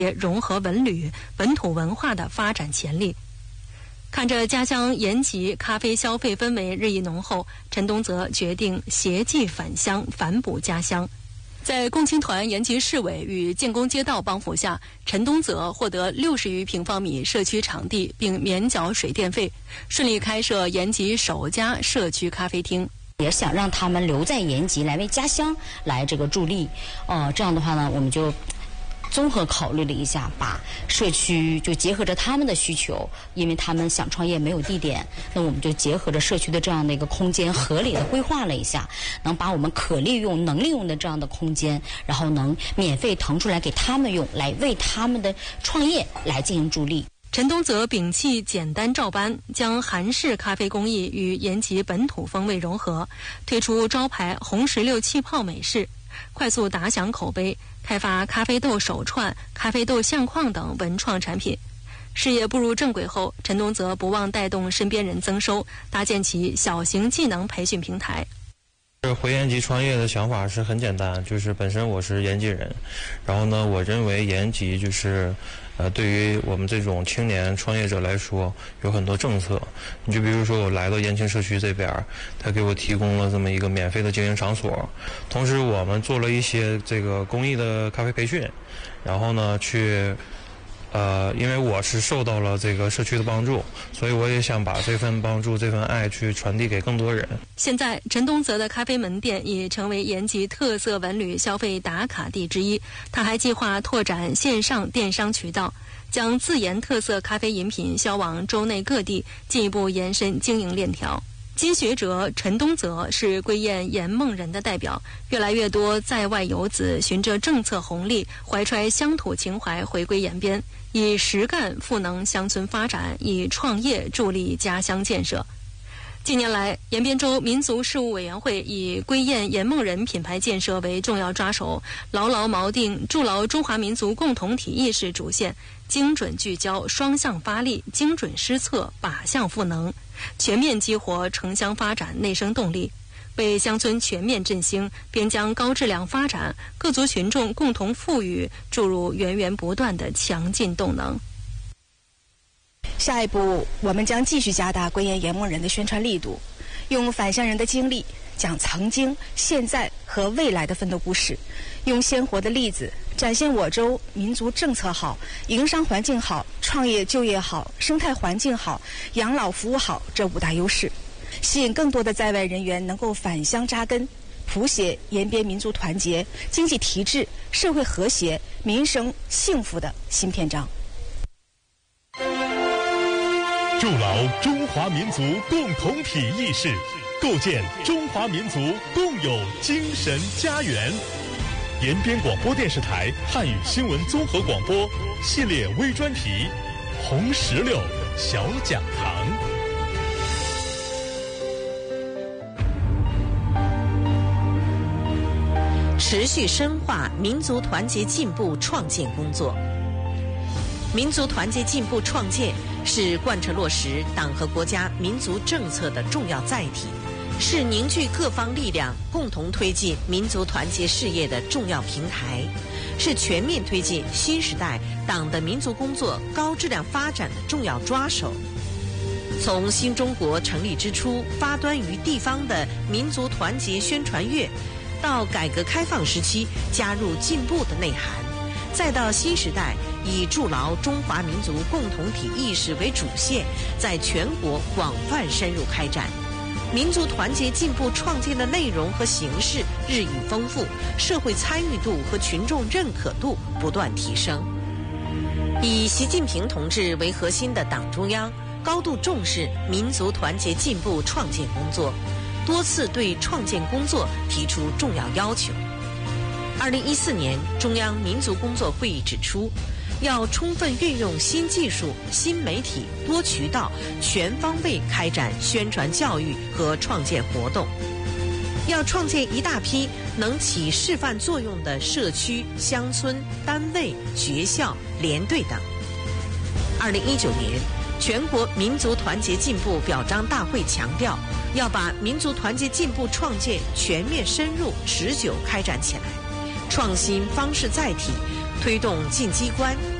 也融合文旅、本土文化的发展潜力。看着家乡延吉咖啡消费氛围日益浓厚，陈东泽决定携技返乡，反哺家乡。在共青团延吉市委与建工街道帮扶下，陈东泽获得60余平方米社区场地，并免缴水电费，顺利开设延吉首家社区咖啡厅。 也想让他们留在延吉，来为家乡来助力。这样的话呢，我们就综合考虑了一下，把社区就结合着他们的需求，因为他们想创业没有地点，那我们就结合着社区的这样的一个空间，合理的规划了一下，能把我们可利用、能利用的这样的空间，然后能免费腾出来给他们用，来为他们的创业来进行助力。 陈东泽摒弃简单照搬，将韩式咖啡工艺与延吉本土风味融合，推出招牌红石榴气泡美式，快速打响口碑，开发咖啡豆手串、咖啡豆相框等文创产品。事业步入正轨后，陈东泽不忘带动身边人增收，搭建起小型技能培训平台。 回延吉创业的想法是很简单，就是本身我是延吉人，然后呢，我认为延吉就是对于我们这种青年创业者来说，有很多政策。你就比如说我来到延庆社区这边，他给我提供了这么一个免费的经营场所，同时我们做了一些这个公益的咖啡培训，然后呢因为我是受到了这个社区的帮助，所以我也想把这份帮助、这份爱去传递给更多人。 现在，陈东泽的咖啡门店已成为延吉特色文旅消费打卡地之一。他还计划拓展线上电商渠道，将自研特色咖啡饮品销往州内各地，进一步延伸经营链条。金学哲陈东泽是归雁圆梦人的代表，越来越多在外游子循着政策红利，怀揣乡土情怀回归延边，以实干赋能乡村发展，以创业助力家乡建设。近年来，延边州民族事务委员会以归雁圆梦人品牌建设为重要抓手，牢牢锚定筑牢中华民族共同体意识主线，精准聚焦，双向发力，精准施策，靶向赋能，全面激活城乡发展内生动力，为乡村全面振兴、边疆高质量发展、各族群众共同富裕注入源源不断的强劲动能。 下一步，我们将继续加大归雁圆梦人的宣传力度，用返乡人的经历讲曾经、现在和未来的奋斗故事，用鲜活的例子展现我州民族政策好、营商环境好、创业就业好、生态环境好、养老服务好这5大优势，吸引更多的在外人员能够返乡扎根，谱写延边民族团结、经济提质、社会和谐、民生幸福的新篇章。 筑牢中华民族共同体意识，构建中华民族共有精神家园。延边广播电视台汉语新闻综合广播系列微专题《红石榴小讲堂》。 持续深化民族团结进步创建工作。民族团结进步创建是贯彻落实党和国家民族政策的重要载体，是凝聚各方力量共同推进民族团结事业的重要平台，是全面推进新时代党的民族工作高质量发展的重要抓手。从新中国成立之初发端于地方的民族团结宣传月，到改革开放时期加入进步的内涵，再到新时代以筑牢中华民族共同体意识为主线，在全国广泛深入开展。民族团结进步创建的内容和形式日益丰富，社会参与度和群众认可度不断提升。以习近平同志为核心的党中央高度重视民族团结进步创建工作，多次对创建工作提出重要要求。2014年中央民族工作会议指出，要充分运用新技术、新媒体、多渠道，全方位开展宣传教育和创建活动，要创建一大批能起示范作用的社区、乡村、单位、学校、连队等。2019年全国民族团结进步表彰大会强调，要把民族团结进步创建全面深入、持久开展起来，创新方式载体， 推动进机关